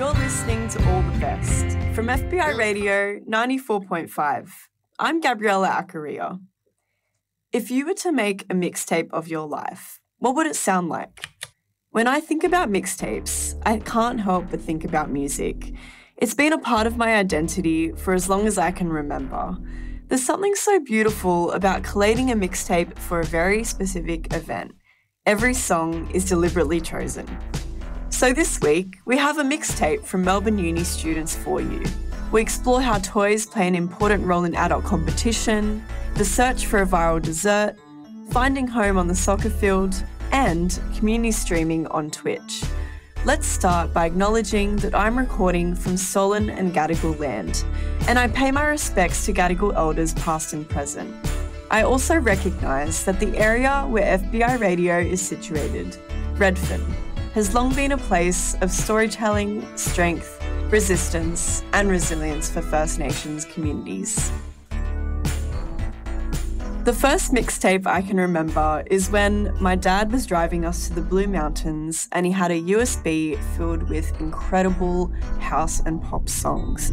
You're listening to All the Best from FBI Radio 94.5. I'm Gabriella Acaria. If you were to make a mixtape of your life, what would it sound like? When I think about mixtapes, I can't help but think about music. It's been a part of my identity for as long as I can remember. There's something so beautiful about collating a mixtape for a very specific event. Every song is deliberately chosen. So this week, we have a mixtape from Melbourne Uni students for you. We explore how toys play an important role in adult competition, the search for a viral dessert, finding home on the soccer field, and community streaming on Twitch. Let's start by acknowledging that I'm recording from Solon and Gadigal land, and I pay my respects to Gadigal elders past and present. I also recognise that the area where FBI Radio is situated, Redfern, has long been a place of storytelling, strength, resistance, and resilience for First Nations communities. The first mixtape I can remember is when my dad was driving us to the Blue Mountains and he had a USB filled with incredible house and pop songs.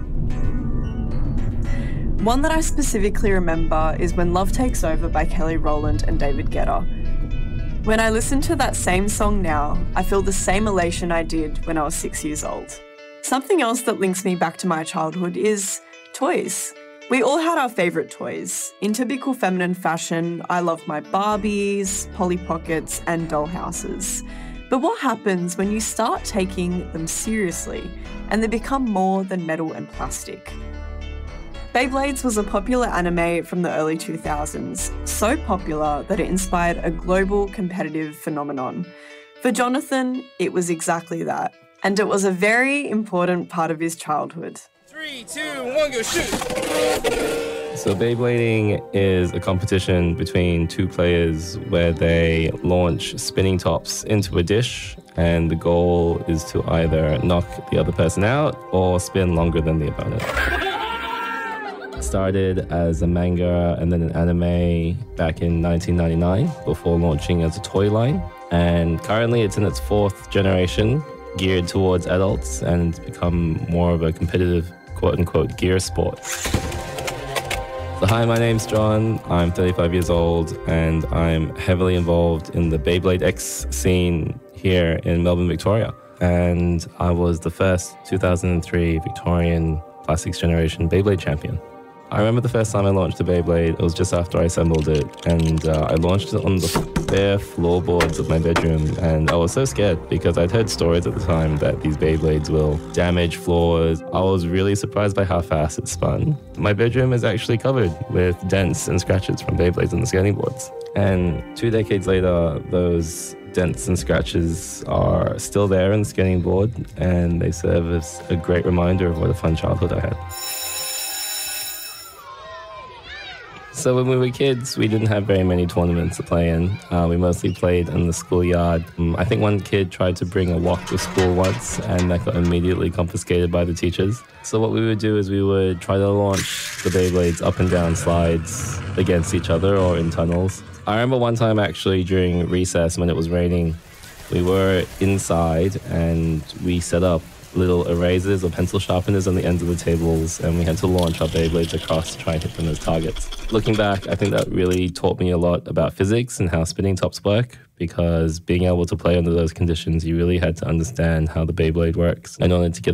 One that I specifically remember is When Love Takes Over by Kelly Rowland and David Guetta. When I listen to that same song now, I feel the same elation I did when I was 6 years old. Something else that links me back to my childhood is toys. We all had our favourite toys. In typical feminine fashion, I loved my Barbies, Polly Pockets, and doll houses. But what happens when you start taking them seriously and they become more than metal and plastic? Beyblades was a popular anime from the early 2000s, so popular that it inspired a global competitive phenomenon. For Jonathan, it was exactly that, and it was a very important part of his childhood. 3, 2, 1, go shoot! So Beyblading is a competition between two players where they launch spinning tops into a dish, and the goal is to either knock the other person out or spin longer than the opponent. Started as a manga and then an anime back in 1999 before launching as a toy line. And currently it's in its fourth generation, geared towards adults, and it's become more of a competitive quote-unquote gear sport. So hi, my name's John. I'm 35 years old and I'm heavily involved in the Beyblade X scene here in Melbourne, Victoria. And I was the first 2003 Victorian Plastics Generation Beyblade champion. I remember the first time I launched a Beyblade, it was just after I assembled it, and I launched it on the bare floorboards of my bedroom, and I was so scared because I'd heard stories at the time that these Beyblades will damage floors. I was really surprised by how fast it spun. My bedroom is actually covered with dents and scratches from Beyblades on the skating boards. And 2 decades later, those dents and scratches are still there in the skating board, and they serve as a great reminder of what a fun childhood I had. So when we were kids, we didn't have very many tournaments to play in. We mostly played in the schoolyard. I think one kid tried to bring a wok to school once, and that got immediately confiscated by the teachers. So what we would do is we would try to launch the Beyblades up and down slides against each other or in tunnels. I remember one time actually during recess when it was raining, we were inside and we set up little erasers or pencil sharpeners on the ends of the tables, and we had to launch our Beyblades across to try and hit them as targets. Looking back, I think that really taught me a lot about physics and how spinning tops work, because being able to play under those conditions, you really had to understand how the Beyblade works in order to get